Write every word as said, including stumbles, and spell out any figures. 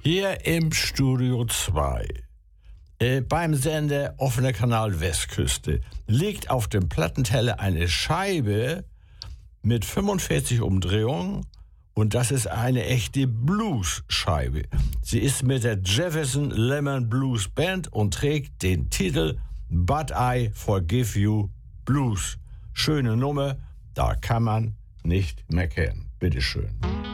Hier im Studio zwei, äh, beim Sender Offener Kanal Westküste, liegt auf dem Plattenteller eine Scheibe mit fünfundvierzig Umdrehungen und das ist eine echte Blues-Scheibe. Sie ist mit der Jefferson Lemon Blues Band und trägt den Titel But I Forgive You Blues. Schöne Nummer, da kann man nicht meckern. Bitteschön.